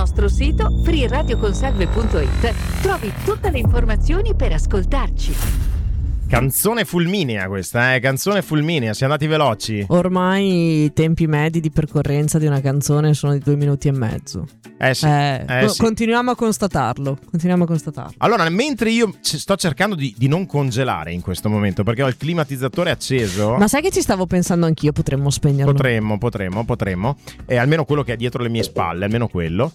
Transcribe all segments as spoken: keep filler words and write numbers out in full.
nostro sito free radio conserve punto it trovi tutte le informazioni per ascoltarci. Canzone fulminea questa, eh? Canzone fulminea, siamo andati veloci. Ormai i tempi medi di percorrenza di una canzone sono di due minuti e mezzo. Eh sì, eh, eh co- sì. Continuiamo a constatarlo. Continuiamo a constatarlo. Allora, mentre io c- sto cercando di, di non congelare in questo momento, perché ho il climatizzatore acceso. Ma sai che ci stavo pensando anch'io, potremmo spegnerlo. Potremmo, potremmo, potremmo. E almeno quello che è dietro le mie spalle, almeno quello.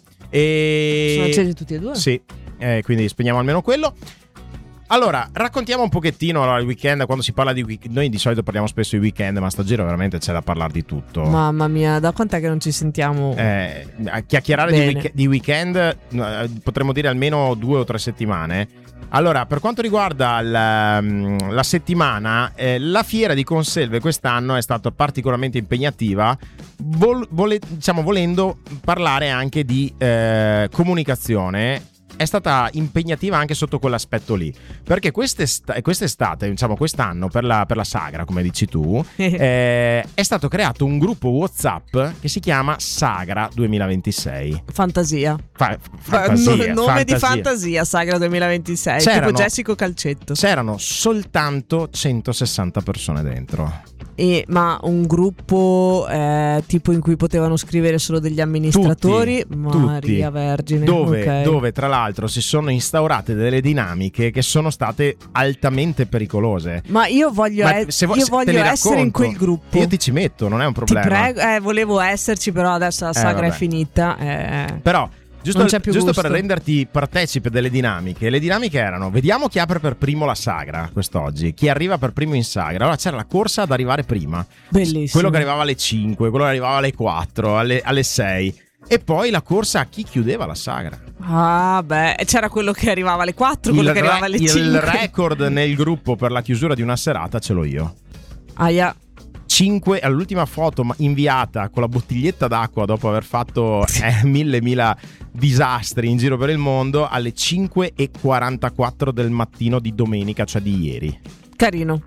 E sono accesi tutti e due? Sì, eh, quindi spegniamo almeno quello. Allora, raccontiamo un pochettino allora, il weekend. Quando si parla di weekend, noi di solito parliamo spesso di weekend, ma sto giro veramente c'è da parlare di tutto. Mamma mia, da quant'è che non ci sentiamo? Eh, a chiacchierare di, week- di weekend eh, potremmo dire almeno due o tre settimane. Allora, per quanto riguarda la, la settimana, eh, la fiera di Conselve quest'anno è stata particolarmente impegnativa, vol- vole- diciamo volendo parlare anche di eh, comunicazione. È stata impegnativa anche sotto quell'aspetto lì, perché quest'est- quest'estate, diciamo quest'anno, per la, per la sagra, come dici tu, eh, è stato creato un gruppo WhatsApp che si chiama Sagra duemilaventisei. Fantasia. Fa- fantasia no, nome fantasia. di fantasia, Sagra duemilaventisei. C'erano, tipo Jessico Calcetto. C'erano soltanto centosessanta persone dentro. E, ma un gruppo eh, tipo in cui potevano scrivere solo degli amministratori? Tutti, Maria tutti. Vergine. Dove, okay. dove tra l'altro si sono instaurate delle dinamiche che sono state altamente pericolose. Ma io voglio, Ma e- se vo- io se voglio te le essere in racconto, quel gruppo. Io ti ci metto, non è un problema. Ti prego, eh, volevo esserci, però adesso la sagra vabbè. è finita. Eh. Però giusto, Non c'è più giusto gusto. per renderti partecipe delle dinamiche. Le dinamiche erano: vediamo chi apre per primo la sagra quest'oggi, chi arriva per primo in sagra. Allora c'era la corsa ad arrivare prima. Bellissimo. Quello che arrivava alle cinque, quello che arrivava alle quattro, alle, alle sei. E poi la corsa a chi chiudeva la sagra. Ah, beh, c'era quello che arrivava alle quattro, quello il che arrivava alle re- cinque. Il record nel gruppo per la chiusura di una serata ce l'ho io. Aia. cinque all'ultima foto inviata con la bottiglietta d'acqua dopo aver fatto eh, mille mila disastri in giro per il mondo alle cinque e quarantaquattro del mattino di domenica, cioè di ieri. Carino.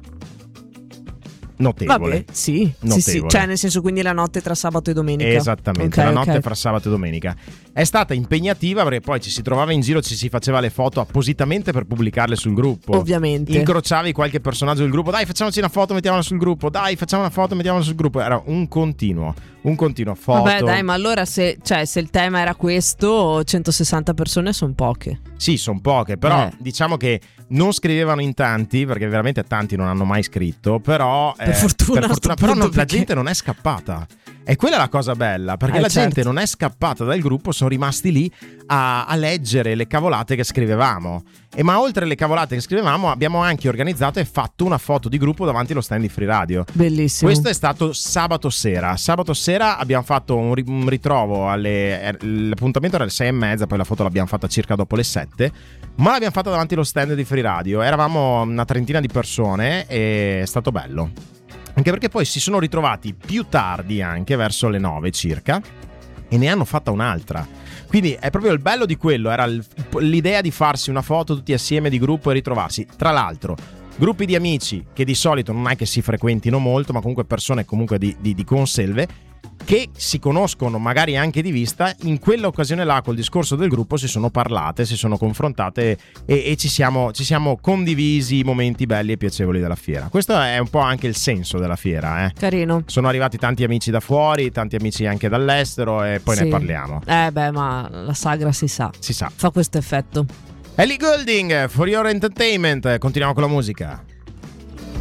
Notevole. Vabbè, sì, sì, sì, cioè nel senso, quindi la notte tra sabato e domenica. Esattamente, okay, la notte okay. fra sabato e domenica. È stata impegnativa perché poi ci si trovava in giro, ci si faceva le foto appositamente per pubblicarle sul gruppo. Ovviamente. Incrociavi qualche personaggio del gruppo, dai facciamoci una foto, mettiamola sul gruppo, dai facciamo una foto, mettiamola sul gruppo. Era un continuo, un continuo foto. Vabbè dai, ma allora se, cioè, se il tema era questo, centosessanta persone sono poche. Sì, sono poche, però eh. diciamo che non scrivevano in tanti, perché veramente tanti non hanno mai scritto, però per eh, fortuna, per fortuna però non, perché... la gente non è scappata. E quella è la cosa bella, perché eh, la certo. gente non è scappata dal gruppo, sono rimasti lì a, a leggere le cavolate che scrivevamo. E ma oltre alle cavolate che scrivevamo abbiamo anche organizzato e fatto una foto di gruppo davanti allo stand di Free Radio. Bellissimo. Questo è stato sabato sera. Sabato sera abbiamo fatto un, ri- un ritrovo alle, l'appuntamento era alle sei e mezza, poi la foto l'abbiamo fatta circa dopo le sette, ma l'abbiamo fatta davanti allo stand di Free Radio. Eravamo una trentina di persone e è stato bello. Anche perché poi si sono ritrovati più tardi, anche verso le nove circa, e ne hanno fatta un'altra. Quindi è proprio il bello di quello, era il, l'idea di farsi una foto tutti assieme di gruppo e ritrovarsi. Tra l'altro, gruppi di amici che di solito non è che si frequentino molto, ma comunque persone comunque di, di, di Conselve, che si conoscono magari anche di vista, in quell'occasione là col discorso del gruppo si sono parlate, si sono confrontate e, e ci, siamo, ci siamo condivisi i momenti belli e piacevoli della fiera. Questo è un po' anche il senso della fiera, eh. Carino. Sono arrivati tanti amici da fuori, tanti amici anche dall'estero e poi sì. ne parliamo. Eh beh, ma la sagra si sa. Si sa. Fa questo effetto. Ellie Goulding, For Your Entertainment. Continuiamo con la musica.